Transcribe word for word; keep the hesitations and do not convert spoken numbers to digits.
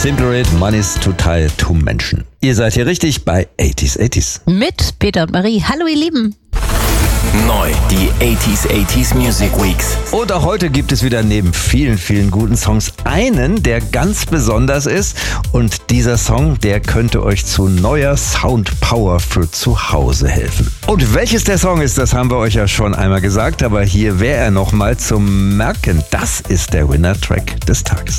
Simple Red, Money's to Tie to Menschen. Ihr seid hier richtig bei achtziger achtziger. Mit Peter und Marie. Hallo ihr Lieben. Neu, die achtziger achtziger Music Weeks. Und auch heute gibt es wieder neben vielen, vielen guten Songs einen, der ganz besonders ist. Und dieser Song, der könnte euch zu neuer Soundpower für zu Hause helfen. Und welches der Song ist, das haben wir euch ja schon einmal gesagt. Aber hier wäre er nochmal zum Merken. Das ist der Winner-Track des Tages.